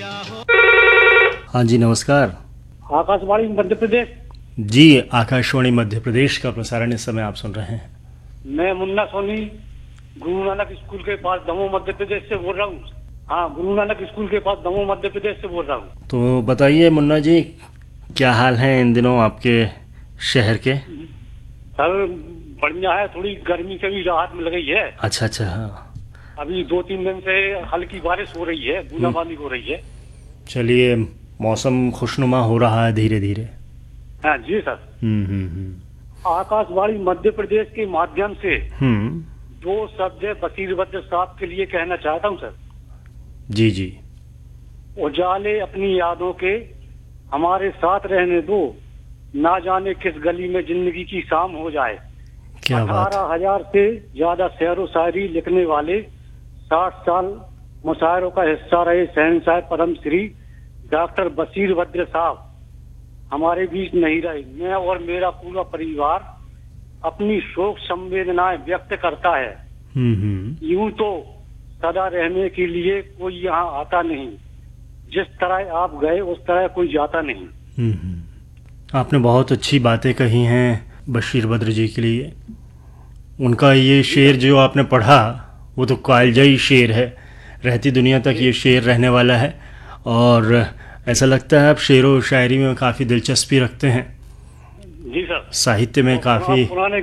हाँ जी, नमस्कार। आकाशवाणी मध्य प्रदेश। जी, आकाशवाणी मध्य प्रदेश का प्रसारण इस समय आप सुन रहे हैं। मैं मुन्ना सोनी गुरु नानक स्कूल के पास दमोह मध्य प्रदेश से बोल रहा हूँ। हाँ, गुरु नानक स्कूल के पास दमोह मध्य प्रदेश से बोल रहा हूँ। तो बताइए मुन्ना जी, क्या हाल है इन दिनों आपके शहर के? सर बढ़िया है, थोड़ी गर्मी से भी राहत मिल गई है। अच्छा अच्छा, हाँ। अभी 2-3 दिन से हल्की बारिश हो रही है, बूंदाबांदी हो रही है। चलिए, मौसम खुशनुमा हो रहा है धीरे धीरे। हाँ जी सर। आकाशवाणी मध्य प्रदेश के माध्यम से 2 शब्द बशीर बद्र साहब के लिए कहना चाहता हूँ सर। जी जी। उजाले अपनी यादों के हमारे साथ रहने दो, ना जाने किस गली में जिंदगी की शाम हो जाए। क्या बात। 18,000 से ज्यादा शेर व शायरी लिखने वाले 60 साल मुशायरों का हिस्सा रहे शहंशाह परम श्री डॉक्टर बशीर बद्र साहब हमारे बीच नहीं रहे। मैं और मेरा पूरा परिवार अपनी शोक संवेदनाएं व्यक्त करता है। यूं तो सदा रहने के लिए कोई यहाँ आता नहीं, जिस तरह आप गए उस तरह कोई जाता नहीं। आपने बहुत अच्छी बातें कही हैं बशीर बद्र जी के लिए। उनका ये शेर जो आपने पढ़ा वो तो कालजयी शेर है, रहती दुनिया तक ये शेर रहने वाला है। और ऐसा लगता है आप शेर व शायरी में काफ़ी दिलचस्पी रखते हैं। जी सर। साहित्य में काफ़ी पुराने